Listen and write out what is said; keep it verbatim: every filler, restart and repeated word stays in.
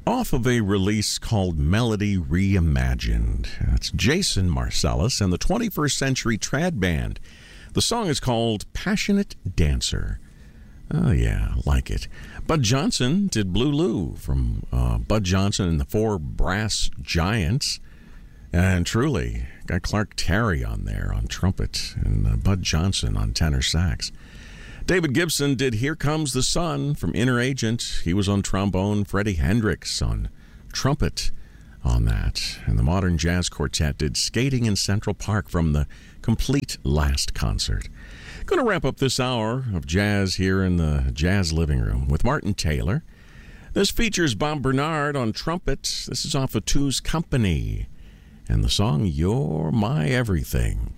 off of a release called Melody Reimagined. That's Jason Marcellus and the twenty-first Century Trad Band. The song is called Passionate Dancer. Oh, yeah, I like it. Bud Johnson did Blue Lou from uh, Bud Johnson and the Four Brass Giants. And truly, got Clark Terry on there on trumpet and uh, Bud Johnson on tenor sax. David Gibson did Here Comes the Sun from Inner Agent. He was on trombone. Freddie Hendrix on trumpet on that. And the Modern Jazz Quartet did Skating in Central Park from the Complete Last Concert. Going to wrap up this hour of jazz here in the Jazz Living Room with Martin Taylor. This features Bob Bernard on trumpet. This is off of Two's Company. And the song, You're My Everything.